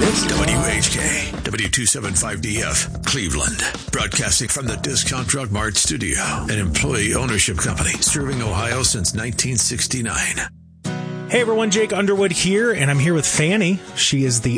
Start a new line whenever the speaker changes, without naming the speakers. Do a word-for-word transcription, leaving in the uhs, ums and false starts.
W H K, W two seventy-five D F, Cleveland. Broadcasting from the Discount Drug Mart studio, an employee ownership company serving Ohio since nineteen sixty-nine.
Hey everyone, Jake Underwood here, and I'm here with Fanny. She is the